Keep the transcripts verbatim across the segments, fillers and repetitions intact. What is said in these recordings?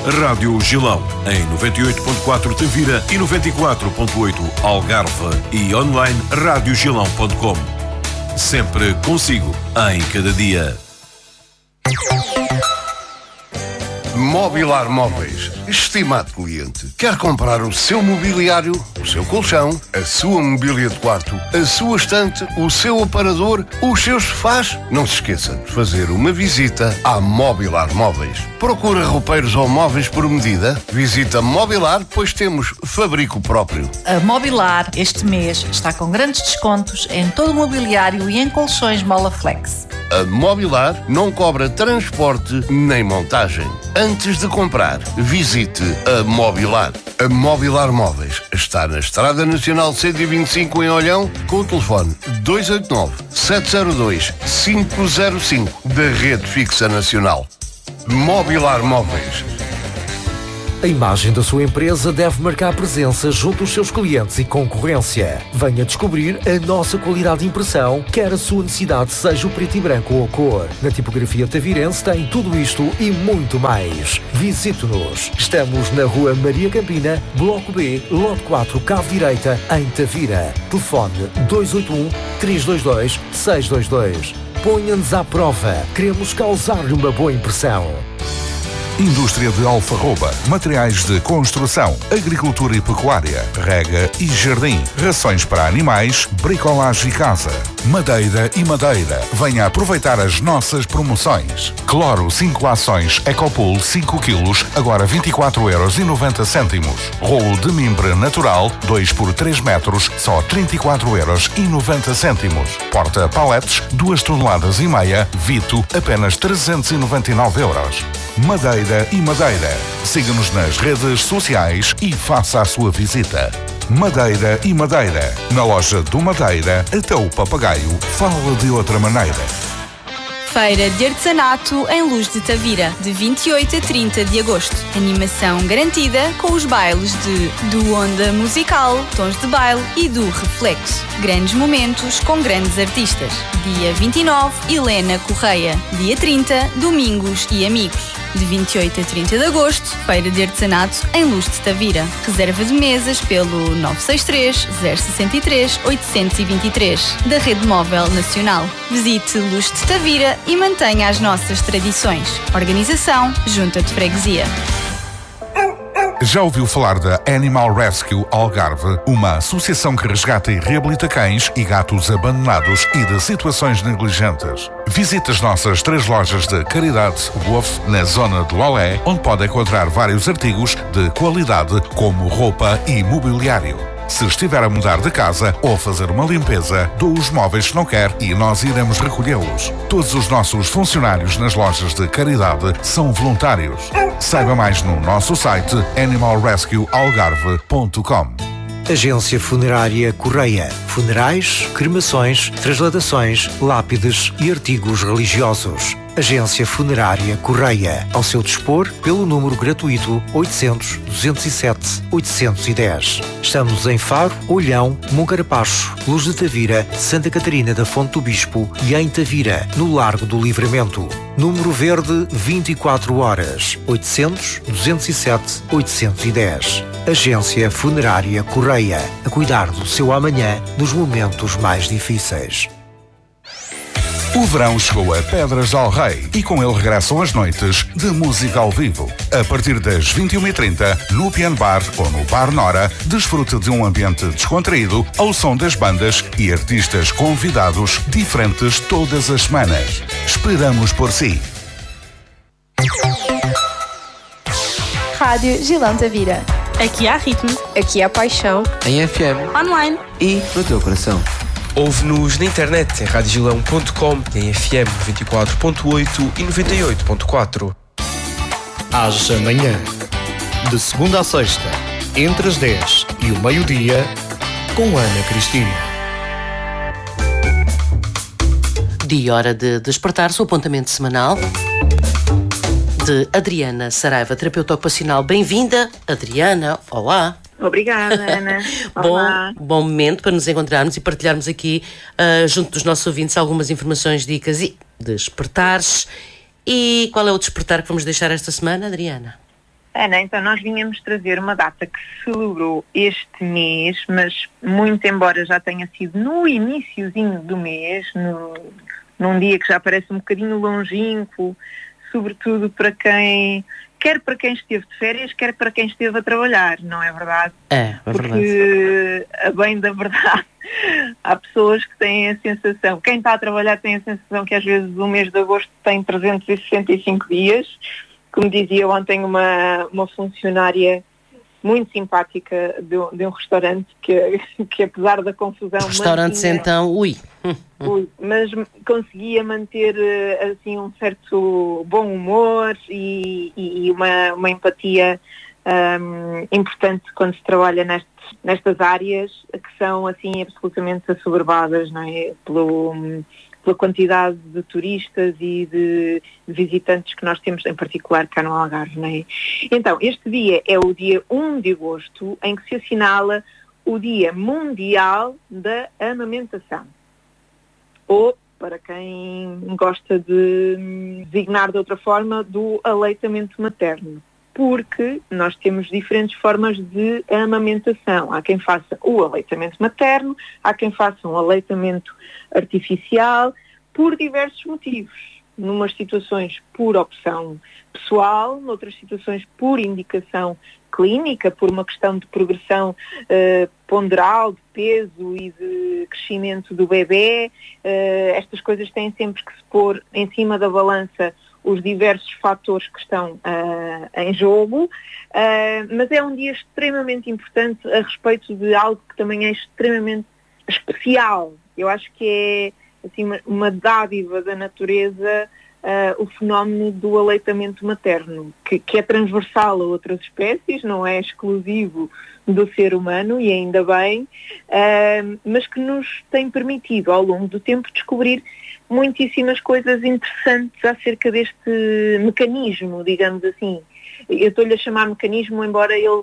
Rádio Gilão, em noventa e oito ponto quatro Tavira e noventa e quatro ponto oito Algarve e online rádio gilão ponto com. Sempre consigo, em cada dia. Mobilar Móveis. Estimado cliente, quer comprar o seu mobiliário, o seu colchão, a sua mobília de quarto, a sua estante, o seu aparador, os seus sofás? Não se esqueça de fazer uma visita à Mobilar Móveis. Procura roupeiros ou móveis por medida? Visita Mobilar, pois temos fabrico próprio. A Mobilar, este mês, está com grandes descontos em todo o mobiliário e em colchões Molaflex. A Mobilar não cobra transporte nem montagem. Antes de comprar, visite a Mobilar. A Mobilar Móveis está na Estrada Nacional cento e vinte e cinco em Olhão, com o telefone dois oito nove, sete zero dois, cinco zero cinco da Rede Fixa Nacional. Mobilar Móveis. A imagem da sua empresa deve marcar presença junto aos seus clientes e concorrência. Venha descobrir a nossa qualidade de impressão, quer a sua necessidade seja o preto e branco ou a cor. Na tipografia tavirense tem tudo isto e muito mais. Visite-nos. Estamos na Rua Maria Campina, Bloco B, Lote quatro, Cave Direita, em Tavira. Telefone dois oito um, três dois dois, seis dois dois. Ponha-nos à prova. Queremos causar-lhe uma boa impressão. Indústria de Alfarroba, materiais de construção, agricultura e pecuária, rega e jardim, rações para animais, bricolagem e casa, madeira e madeira. Venha aproveitar as nossas promoções. Cloro cinco ações Ecopool cinco quilos, agora vinte e quatro euros e noventa cêntimos. Rolo de mimbre natural dois por três metros, só trinta e quatro euros e noventa cêntimos. Porta paletes duas toneladas e meia, Vito, apenas trezentos e noventa e nove euros. Madeira e Madeira. Siga-nos nas redes sociais e faça a sua visita. Madeira e Madeira. Na loja do Madeira, até o papagaio fala de outra maneira. Feira de Artesanato em Luz de Tavira, de vinte e oito a trinta de agosto. Animação garantida com os bailes de do Onda Musical, Tons de Baile e do Reflexo. Grandes momentos com grandes artistas. Dia vinte e nove, Helena Correia. Dia trinta, Domingos e Amigos. De vinte e oito a trinta de agosto, Feira de Artesanato em Luz de Tavira. Reserva de mesas pelo nove seis três, zero seis três, oito dois três da Rede Móvel Nacional. Visite Luz de Tavira e mantenha as nossas tradições. Organização Junta de Freguesia. Já ouviu falar da Animal Rescue Algarve, uma associação que resgata e reabilita cães e gatos abandonados e de situações negligentes? Visite as nossas três lojas de caridade Wolf na zona do Olé, onde pode encontrar vários artigos de qualidade como roupa e mobiliário. Se estiver a mudar de casa ou a fazer uma limpeza, doe os móveis que não quer e nós iremos recolhê-los. Todos os nossos funcionários nas lojas de caridade são voluntários. Saiba mais no nosso site animal rescue algarve ponto com. Agência Funerária Correia. Funerais, cremações, transladações, lápides e artigos religiosos. Agência Funerária Correia. Ao seu dispor, pelo número gratuito oitocentos, duzentos e sete, oitocentos e dez. Estamos em Faro, Olhão, Moncarapacho, Luz de Tavira, Santa Catarina da Fonte do Bispo e em Tavira, no Largo do Livramento. Número verde vinte e quatro horas, oitocentos, duzentos e sete, oitocentos e dez. Agência Funerária Correia. A cuidar do seu amanhã nos momentos mais difíceis. O verão chegou a Pedras del Rei e com ele regressam as noites de música ao vivo. A partir das vinte e uma e trinta, no Piano Bar ou no Bar Nora, desfrute de um ambiente descontraído ao som das bandas e artistas convidados diferentes todas as semanas. Esperamos por si. Rádio Gilão Tavira. Aqui há ritmo. Aqui há paixão. Em F M. Online. E no teu coração. Ouve-nos na internet em rádio gilão ponto com, em F M noventa e quatro ponto oito e noventa e oito ponto quatro. Às amanhã, de segunda a sexta, entre as dez e o meio-dia, com Ana Cristina. Dia e hora de despertar-se, o apontamento semanal de Adriana Saraiva, terapeuta ocupacional. Bem-vinda, Adriana. Olá. Obrigada, Ana. Olá. Bom, bom momento para nos encontrarmos e partilharmos aqui, uh, junto dos nossos ouvintes, algumas informações, dicas e despertares. E qual é o despertar que vamos deixar esta semana, Adriana? Ana, então nós vínhamos trazer uma data que se celebrou este mês, mas muito embora já tenha sido no iniciozinho do mês, no, num dia que já parece um bocadinho longínquo, sobretudo para quem, quer para quem esteve de férias, quer para quem esteve a trabalhar, não é verdade? É, é Porque, verdade. a bem da verdade, há pessoas que têm a sensação, quem está a trabalhar tem a sensação que às vezes o mês de agosto tem trezentos e sessenta e cinco dias. Como dizia ontem uma, uma funcionária muito simpática de, de um restaurante que, que apesar da confusão... Restaurantes mantinha, então, ui. ui. Mas conseguia manter assim um certo bom humor e, e uma, uma empatia um, importante quando se trabalha nestes, nestas áreas que são assim absolutamente assoberbadas, não é? Pelo... pela quantidade de turistas e de visitantes que nós temos, em particular cá no Algarve, não é? Então, este dia é o dia um de agosto, em que se assinala o Dia Mundial da Amamentação. Ou, para quem gosta de designar de outra forma, do aleitamento materno. Porque nós temos diferentes formas de amamentação. Há quem faça o aleitamento materno, há quem faça um aleitamento artificial, por diversos motivos. Numas situações por opção pessoal, noutras situações por indicação clínica, por uma questão de progressão uh, ponderal, de peso e de crescimento do bebê. Uh, estas coisas têm sempre que se pôr em cima da balança os diversos fatores que estão uh, em jogo, uh, mas é um dia extremamente importante a respeito de algo que também é extremamente especial. Eu acho que é assim, uma, uma dádiva da natureza, uh, o fenómeno do aleitamento materno, que, que é transversal a outras espécies, não é exclusivo do ser humano, e ainda bem, uh, mas que nos tem permitido ao longo do tempo descobrir muitíssimas coisas interessantes acerca deste mecanismo, digamos assim. Eu estou-lhe a chamar mecanismo, embora ele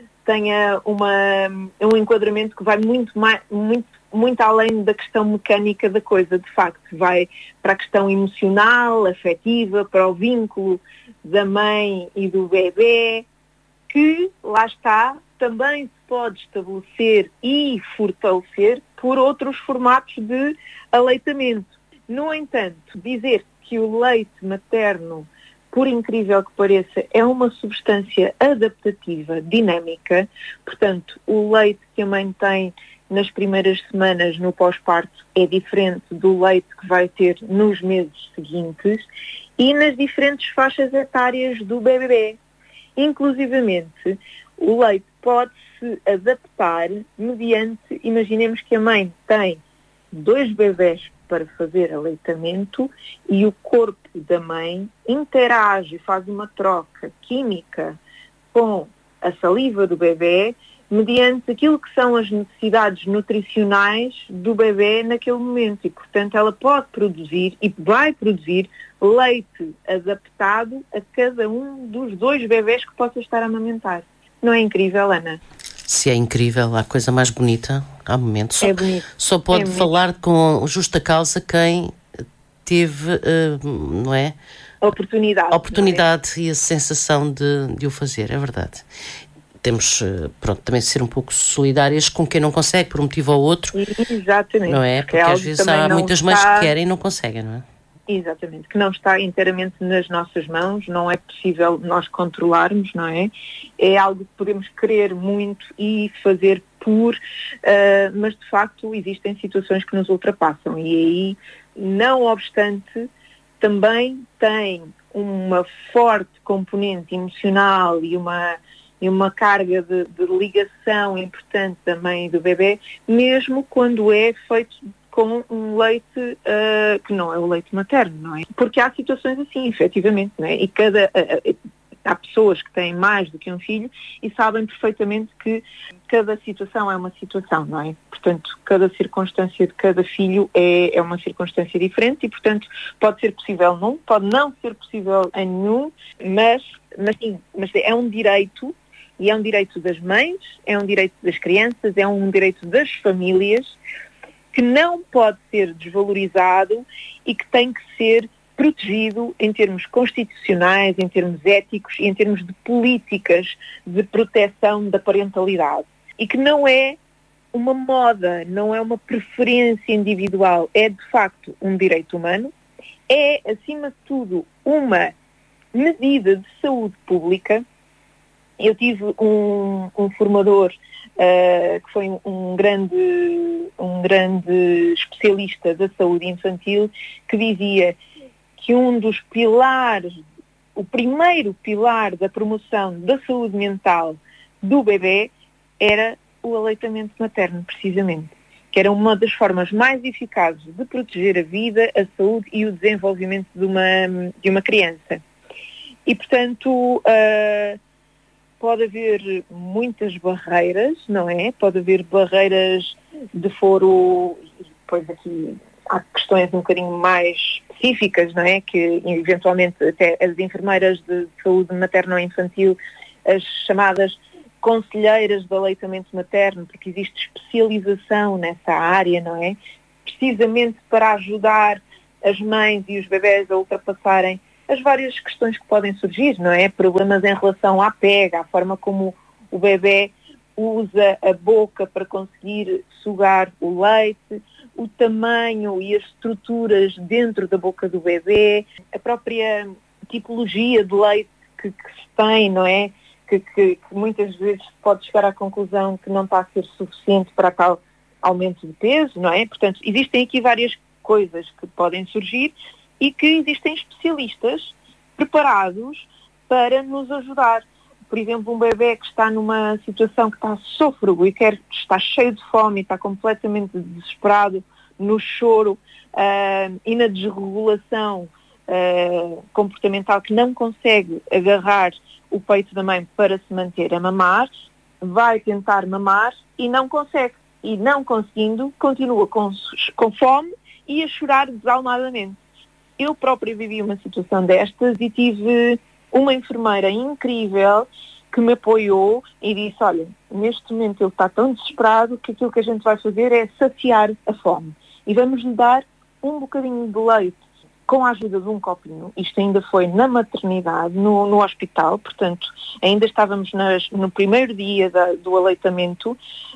tenha uma, um enquadramento que vai muito, mais, muito, muito além da questão mecânica da coisa. De facto, vai para a questão emocional, afetiva, para o vínculo da mãe e do bebê, que, lá está, também se pode estabelecer e fortalecer por outros formatos de aleitamento. No entanto, dizer que o leite materno, por incrível que pareça, é uma substância adaptativa, dinâmica, portanto, o leite que a mãe tem nas primeiras semanas no pós-parto é diferente do leite que vai ter nos meses seguintes e nas diferentes faixas etárias do bebê. Inclusivamente, o leite pode-se adaptar mediante, imaginemos que a mãe tem dois bebés para fazer aleitamento e o corpo da mãe interage, faz uma troca química com a saliva do bebê mediante aquilo que são as necessidades nutricionais do bebê naquele momento e, portanto, ela pode produzir e vai produzir leite adaptado a cada um dos dois bebés que possa estar a amamentar. Não é incrível, Ana? Se é incrível, há coisa mais bonita há momento. Só, é bonito. Só pode é falar com justa causa quem teve, uh, não é? A oportunidade. A oportunidade é? E a sensação de, de o fazer, é verdade. Temos, uh, pronto, também de ser um pouco solidárias com quem não consegue, por um motivo ou outro. Exatamente. Não é? Porque, Porque às vezes há muitas mães está... que querem e não conseguem, não é? Exatamente, que não está inteiramente nas nossas mãos, não é possível nós controlarmos, não é? É algo que podemos querer muito e fazer por, uh, mas de facto existem situações que nos ultrapassam e aí, não obstante, também tem uma forte componente emocional e uma, e uma carga de, de ligação importante da mãe e do bebê, mesmo quando é feito com um leite uh, que não é o leite materno, não é? Porque há situações assim, efetivamente, não é? E cada, uh, uh, há pessoas que têm mais do que um filho e sabem perfeitamente que cada situação é uma situação, não é? Portanto, cada circunstância de cada filho é, é uma circunstância diferente e, portanto, pode ser possível num, pode não ser possível em nenhum, mas, mas sim, mas é um direito, e é um direito das mães, é um direito das crianças, é um direito das famílias, que não pode ser desvalorizado e que tem que ser protegido em termos constitucionais, em termos éticos e em termos de políticas de proteção da parentalidade. E que não é uma moda, não é uma preferência individual, é de facto um direito humano, é acima de tudo uma medida de saúde pública. Eu tive um, um formador uh, que foi um grande, um grande especialista da saúde infantil que dizia que um dos pilares, o primeiro pilar da promoção da saúde mental do bebê era o aleitamento materno, precisamente, que era uma das formas mais eficazes de proteger a vida, a saúde e o desenvolvimento de uma, de uma criança. E, portanto, uh, pode haver muitas barreiras, não é? Pode haver barreiras de foro, depois aqui há questões um bocadinho mais específicas, não é? Que, eventualmente, até as enfermeiras de saúde materno-infantil, as chamadas conselheiras de aleitamento materno, porque existe especialização nessa área, não é? Precisamente para ajudar as mães e os bebés a ultrapassarem as várias questões que podem surgir, não é? Problemas em relação à pega, à forma como o bebê usa a boca para conseguir sugar o leite, o tamanho e as estruturas dentro da boca do bebê, a própria tipologia de leite que, que se tem, não é? Que, que, que muitas vezes pode chegar à conclusão que não está a ser suficiente para tal aumento de peso, não é? Portanto, existem aqui várias coisas que podem surgir e que existem especialistas preparados para nos ajudar. Por exemplo, um bebê que está numa situação que está sôfrego e quer, está cheio de fome, está completamente desesperado no choro uh, e na desregulação uh, comportamental, que não consegue agarrar o peito da mãe para se manter a mamar, vai tentar mamar e não consegue. E não conseguindo, continua com, com fome e a chorar desalmadamente. Eu própria vivi uma situação destas e tive uma enfermeira incrível que me apoiou e disse, olha, neste momento ele está tão desesperado que aquilo que a gente vai fazer é saciar a fome. E vamos lhe dar um bocadinho de leite com a ajuda de um copinho. Isto ainda foi na maternidade, no, no hospital, portanto, ainda estávamos nas, no primeiro dia da, do aleitamento, uh,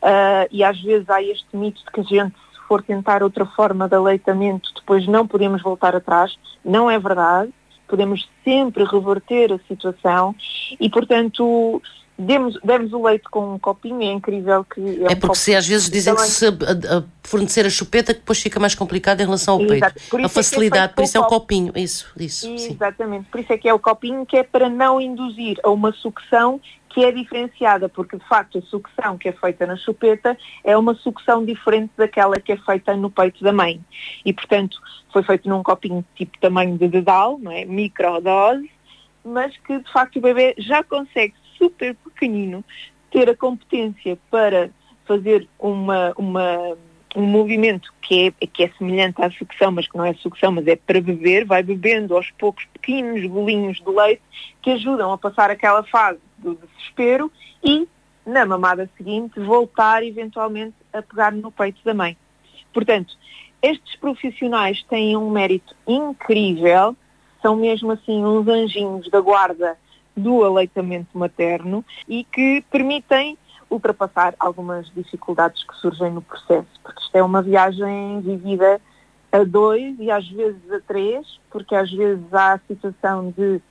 e às vezes há este mito de que a gente, se for tentar outra forma de aleitamento, depois não podemos voltar atrás. Não é verdade. Podemos sempre reverter a situação e, portanto, demos, demos o leite com um copinho. É incrível que... É, é um porque se às vezes dizem que se a, a fornecer a chupeta, que depois fica mais complicado em relação ao peito. A facilidade, por isso é o copinho. Isso, isso. Exatamente. Sim. Por isso é que é o copinho, que é para não induzir a uma sucção que é diferenciada, porque de facto a sucção que é feita na chupeta é uma sucção diferente daquela que é feita no peito da mãe. E, portanto, foi feito num copinho tipo tamanho de dedal, não é? Microdose, mas que de facto o bebê já consegue, super pequenino, ter a competência para fazer uma, uma, um movimento que é, que é semelhante à sucção, mas que não é sucção, mas é para beber, vai bebendo aos poucos pequenos golinhos de leite que ajudam a passar aquela fase do desespero e, na mamada seguinte, voltar eventualmente a pegar no peito da mãe. Portanto, estes profissionais têm um mérito incrível, são mesmo assim uns anjinhos da guarda do aleitamento materno e que permitem ultrapassar algumas dificuldades que surgem no processo, porque isto é uma viagem vivida a dois e às vezes a três, porque às vezes há a situação de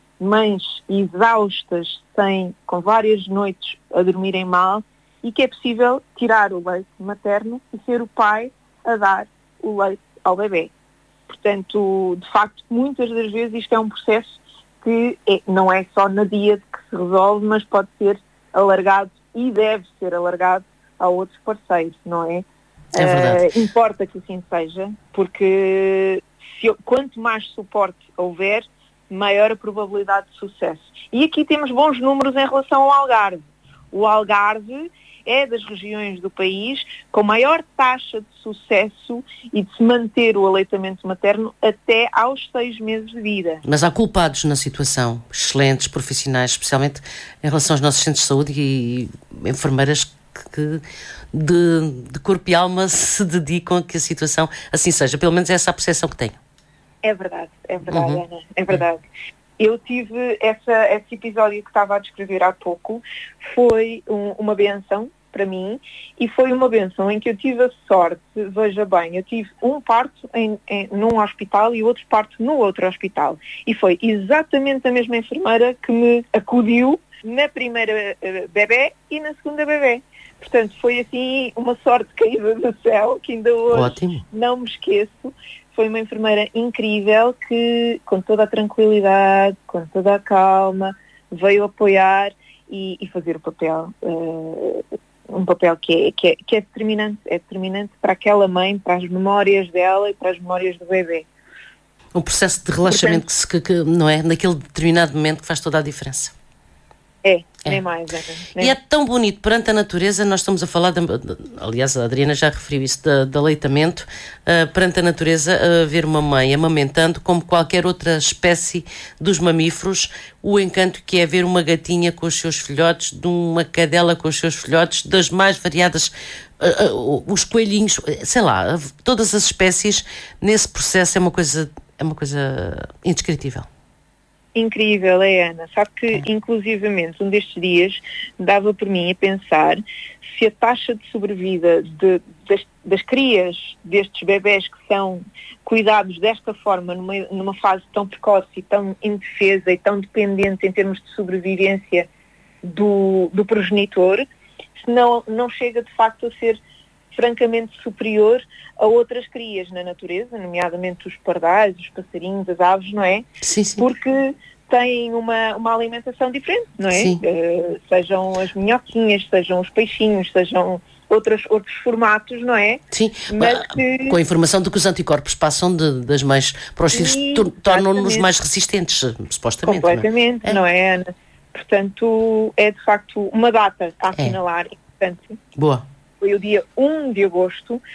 mães exaustas, sem, com várias noites a dormirem mal, e que é possível tirar o leite materno e ser o pai a dar o leite ao bebê. Portanto, de facto, muitas das vezes isto é um processo que é, não é só na díade que se resolve, mas pode ser alargado e deve ser alargado a outros parceiros, não é? É verdade. Uh, importa que assim seja, porque se, quanto mais suporte houver, maior a probabilidade de sucesso. E aqui temos bons números em relação ao Algarve. O Algarve é das regiões do país com maior taxa de sucesso e de se manter o aleitamento materno até aos seis meses de vida. Mas há culpados na situação, excelentes profissionais, especialmente em relação aos nossos centros de saúde e enfermeiras que de, de corpo e alma se dedicam a que a situação assim seja. Pelo menos é essa a percepção que tenho. É verdade, é verdade, Uhum. Ana, é verdade. Eu tive essa, esse episódio que estava a descrever há pouco, foi um, uma benção para mim, e foi uma benção em que eu tive a sorte, veja bem, eu tive um parto em, em, num hospital e outro parto no outro hospital. E foi exatamente a mesma enfermeira que me acudiu na primeira uh, bebé e na segunda bebé. Portanto, foi assim uma sorte caída do céu, que ainda hoje Ótimo. não me esqueço. Foi uma enfermeira incrível que, com toda a tranquilidade, com toda a calma, veio apoiar e, e fazer o papel, uh, um papel que é, que, é, que é determinante, é determinante para aquela mãe, para as memórias dela e para as memórias do bebê. Um processo de relaxamento que, se, que, que não é naquele determinado momento que faz toda a diferença. É, É. nem mais. Ana, nem E é tão bonito perante a natureza, nós estamos a falar, de, de, aliás a Adriana já referiu isso, de, de aleitamento, uh, perante a natureza, uh, ver uma mãe amamentando como qualquer outra espécie dos mamíferos, o encanto que é ver uma gatinha com os seus filhotes, de uma cadela com os seus filhotes, das mais variadas, uh, uh, os coelhinhos, sei lá, todas as espécies, nesse processo é uma coisa, é uma coisa indescritível. Incrível, é, Ana. Sabe que, inclusivamente, um destes dias dava por mim a pensar se a taxa de sobrevida de, das, das crias destes bebés que são cuidados desta forma, numa, numa fase tão precoce e tão indefesa e tão dependente em termos de sobrevivência do, do progenitor, se não, não chega de facto a ser francamente superior a outras crias na natureza, nomeadamente os pardais, os passarinhos, as aves, não é? Sim, sim. Porque têm uma, uma alimentação diferente, não é? Sim. Uh, sejam as minhoquinhas, sejam os peixinhos, sejam outros, outros formatos, não é? Sim, mas que... com a informação de que os anticorpos passam de, das mães para os filhos, tor- tornam-nos mais resistentes, supostamente. Completamente, não é? não é, Ana? Portanto, é de facto uma data a assinalar, é. Importante. Boa. Foi o dia um de agosto uh,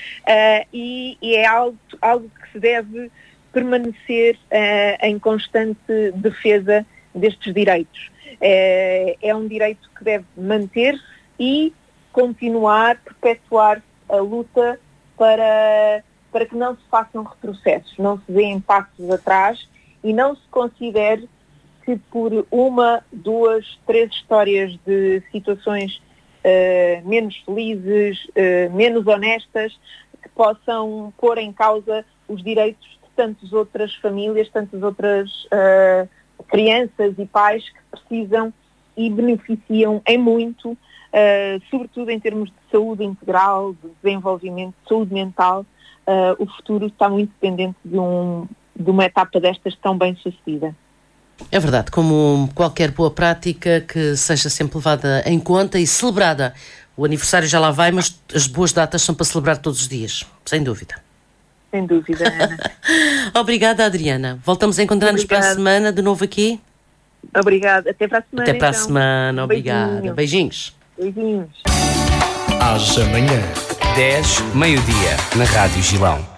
e, e é algo, algo que se deve permanecer uh, em constante defesa destes direitos. Uh, é um direito que deve manter-se e continuar, perpetuar a luta para, para que não se façam retrocessos, não se deem passos atrás e não se considere que por uma, duas, três histórias de situações Uh, menos felizes, uh, menos honestas, que possam pôr em causa os direitos de tantas outras famílias, tantas outras uh, crianças e pais que precisam e beneficiam em muito, uh, sobretudo em termos de saúde integral, de desenvolvimento, de saúde mental. Uh, o futuro está muito dependente de, um, de uma etapa destas tão bem sucedida. É verdade, como qualquer boa prática que seja sempre levada em conta e celebrada. O aniversário já lá vai, mas as boas datas são para celebrar todos os dias, sem dúvida. Sem dúvida, Ana. Obrigada, Adriana. Voltamos a encontrar-nos para a semana, de novo aqui. Obrigada. Até para a semana. Até para então. a semana. Obrigada. Beijinho. Beijinhos. Beijinhos. Às amanhã. dez, meio-dia, na Rádio Gilão.